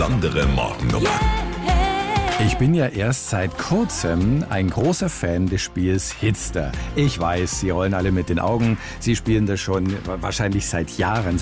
besondere Morgennummer. Ich bin ja erst seit kurzem ein großer Fan des Spiels Hitster. Ich weiß, Sie rollen alle mit den Augen. Sie spielen das schon wahrscheinlich seit Jahren.